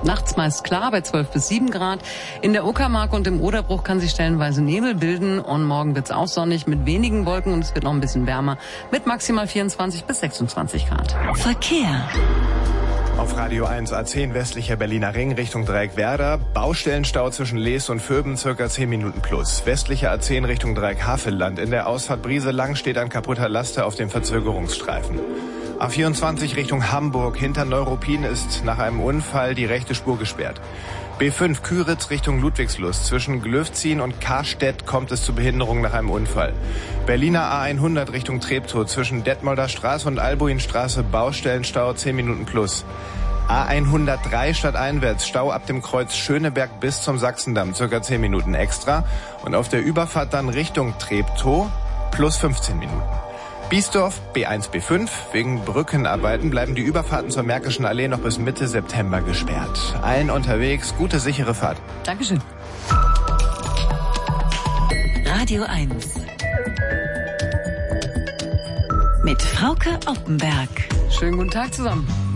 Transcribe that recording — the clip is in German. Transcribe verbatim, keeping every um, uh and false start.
Nachts meist klar bei zwölf bis sieben Grad. In der Uckermark und im Oderbruch kann sich stellenweise Nebel bilden. Und morgen wird's auch sonnig mit wenigen Wolken und es wird noch ein bisschen wärmer mit maximal vierundzwanzig bis sechsundzwanzig Grad. Verkehr. Auf Radio eins A zehn westlicher Berliner Ring Richtung Dreieck-Werder. Baustellenstau zwischen Lees und Vöben, circa zehn Minuten plus. Westlicher A zehn Richtung Dreieck-Havelland. In der Ausfahrt Brieselang steht ein kaputter Laster auf dem Verzögerungsstreifen. A vierundzwanzig Richtung Hamburg. Hinter Neuruppin ist nach einem Unfall die rechte Spur gesperrt. B fünf Küritz Richtung Ludwigslust. Zwischen Glöfzin und Karstedt kommt es zu Behinderungen nach einem Unfall. Berliner A hundert Richtung Treptow. Zwischen Detmolder Straße und Albuinstraße Baustellenstau zehn Minuten plus. A hundertdrei stadteinwärts Stau ab dem Kreuz Schöneberg bis zum Sachsendamm. Circa zehn Minuten extra. Und auf der Überfahrt dann Richtung Treptow plus fünfzehn Minuten. Biesdorf B eins B fünf. Wegen Brückenarbeiten bleiben die Überfahrten zur Märkischen Allee noch bis Mitte September gesperrt. Allen unterwegs gute, sichere Fahrt. Dankeschön. Radio eins. Mit Frauke Oppenberg. Schönen guten Tag zusammen.